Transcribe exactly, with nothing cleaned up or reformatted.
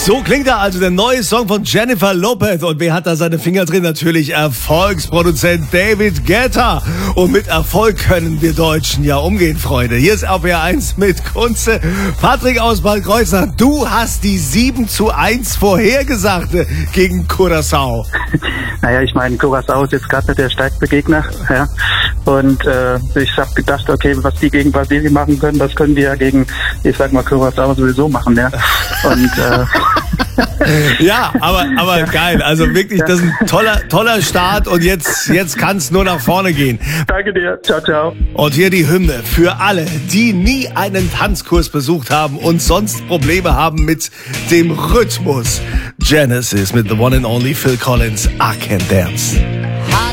So klingt er also, der neue Song von Jennifer Lopez. Und wer hat da seine Finger drin? Natürlich Erfolgsproduzent David Guetta. Und mit Erfolg können wir Deutschen ja umgehen, Freunde. Hier ist R P R eins mit Kunze. Patrick aus Bad Kreuznach, du hast die sieben zu eins vorhergesagt gegen Curaçao. Naja, ich meine, Curaçao ist jetzt gerade nicht der stärkste Gegner. Ja. Und äh, ich habe gedacht, okay, was die gegen Brasilien machen können, das können die ja gegen, ich sag mal, Curaçao sowieso machen. Ja. Und äh, ja, aber aber ja. Geil. Also wirklich, das ist ein toller toller Start und jetzt jetzt kann es nur nach vorne gehen. Danke dir. Ciao, ciao. Und hier die Hymne für alle, die nie einen Tanzkurs besucht haben und sonst Probleme haben mit dem Rhythmus. Genesis mit The One and Only Phil Collins, I Can Dance.